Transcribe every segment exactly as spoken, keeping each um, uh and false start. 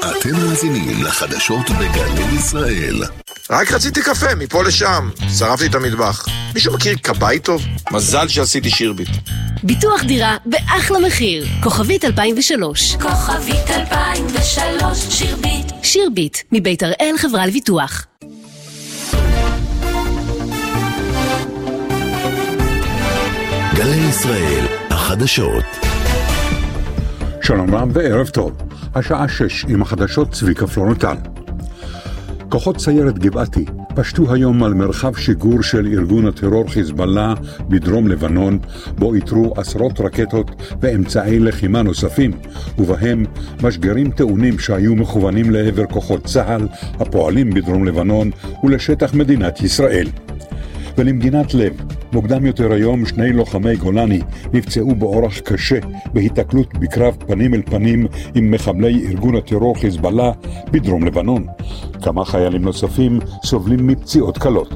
אתם מאזינים לחדשות בגלי ישראל. רק רציתי קפה, מפה לשם. שרפתי את המטבח. מישהו מכיר קבאי טוב? מזל שעשיתי שירביט. ביטוח דירה באחלה מחיר. כוכבית אלפיים ושלוש. כוכבית אלפיים ושלוש, שירביט. שירביט, מבית הראל חברה לביטוח. גלי ישראל, החדשות. שלום רב וערב טוב. השעה שש עם החדשות צביקה פלורנטל. כוחות סיירת גבעתי פשטו היום על מרחב שיגור של ארגון הטרור חיזבאללה בדרום לבנון, בו איתרו עשרות רקטות ואמצעי לחימה נוספים, ובהם משגרים טעונים שהיו מכוונים לעבר כוחות צה"ל הפועלים בדרום לבנון ולשטח מדינת ישראל. ולמגינת לב, מוקדם יותר היום שני לוחמי גולני נפצעו באורח קשה בהיתקלות בקרב פנים אל פנים עם מחבלי ארגון הטרור חיזבאללה בדרום לבנון. כמה חיילים נוספים סובלים מפציעות קלות.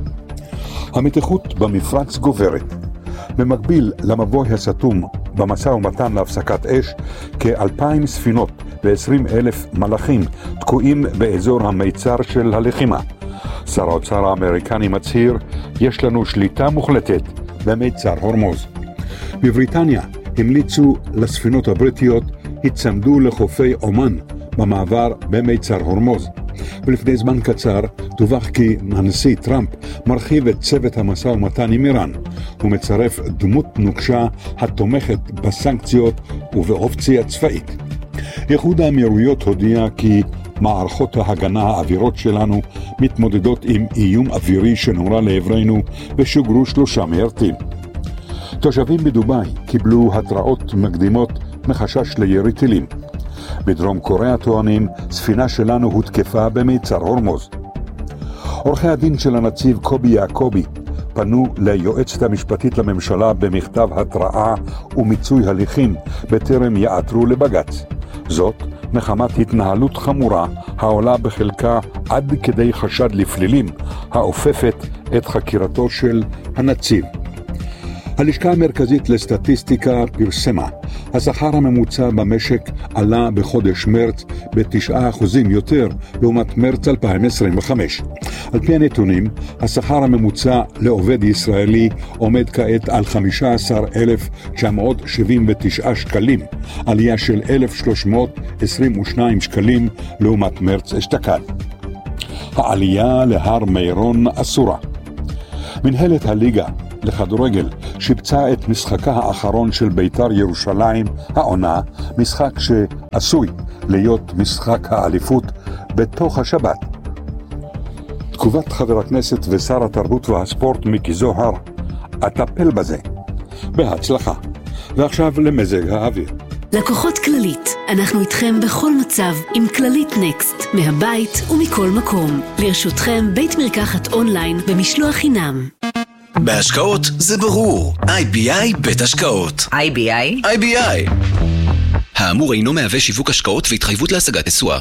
המתיחות במפרץ גוברת. במקביל למבוי הסתום במשא ומתן להפסקת אש, כאלפיים ספינות ועשרים אלף מלאכים תקועים באזור המיצר של הלחימה. שר האוצר האמריקני מצהיר, יש לנו שליטה מוחלטת במיצר הורמוז. בבריטניה המליצו לספינות הבריטיות הצמדו לחופי אומן במעבר במיצר הורמוז. ולפני זמן קצר דווח כי הנשיא טראמפ מרחיב את צוות המשא ומתן עם איראן. הוא מצרף דמות נוקשה התומכת בסנקציות ובאופציה צבאית. איחוד האמירויות הודיע כי מערכות ההגנה האווירות שלנו מתמודדות עם איום אווירי שנורה לעברנו ושוגרו שלושה מיירטים. תושבים בדובאי קיבלו התראות מקדימות מחשש לירי טילים. בדרום קוריאה טוענים, ספינה שלנו הותקפה במיצר הורמוז. עורכי הדין של הנציב קובי יעקובי פנו ליועצת המשפטית לממשלה במכתב התראה ומיצוי הליכים בטרם יעתרו לבג"ץ. זאת מחמת התנהלות חמורה העולה בחלקה עד כדי חשד לפלילים האופפת את חקירתו של הנציב. הלשכה המרכזית לסטטיסטיקה פרסמה, השכר הממוצע במשק עלה בחודש מרץ בתשעה אחוזים יותר לעומת מרץ אלפיים עשרים וחמש. על פי הנתונים, השכר הממוצע לעובד ישראלי עומד כעת על חמישה עשר אלף תשע מאות שבעים ותשעה שקלים, עלייה של אלף שלוש מאות עשרים ושניים שקלים לעומת מרץ אשתקד. העלייה להר מירון אסורה. מנהלת הליגה לכדורגל שיבצה את משחקה האחרון של בית"ר ירושלים העונה, משחק שעשוי להיות משחק האליפות בתוך השבת. תגובת חבר הכנסת ושר התרבות והספורט מיקי זוהר, אטפל בזה. בהצלחה. ועכשיו למזג האוויר. לקוחות כללית, אנחנו איתכם בכל מצב עם כללית נקסט, מהבית ומכל מקום. לרשותכם בית מרקחת אונליין במשלוח חינם. בהשקעות זה ברור. איי בי איי בית השקעות. איי בי איי? איי בי איי. האמור אינו מהווה שיווק השקעות והתחייבות להשגת תשואה.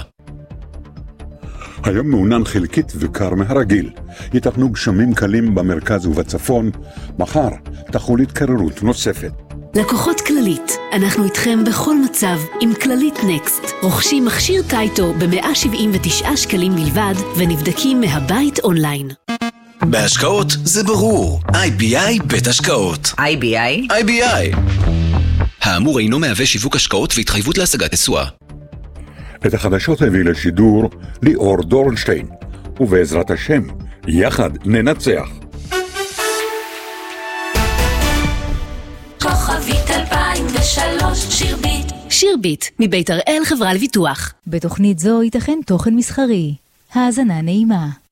היום מעונן חלקית וקר מהרגיל. ייתכנו גשמים קלים במרכז ובצפון. מחר תחול התקררות נוספת. לקוחות כללית, אנחנו איתכם בכל מצב עם כללית נקסט. רוכשים מכשיר טייטו ב-מאה שבעים ותשעה שקלים בלבד ונבדקים מהבית אונליין. בהשקעות זה ברור. איי בי איי בית השקעות. איי בי איי? איי בי איי. האמור אינו מהווה שיווק השקעות והתחייבות להשגת תשואה. את החדשות הביא לשידור ליאור דורנשטיין, ובעזרת השם, יחד ננצח. כוכבית אלפיים ושלוש, שירביט. שירביט, מבית הראל חברה לביטוח. בתוכנית זו ייתכן תוכן מסחרי. האזנה נעימה.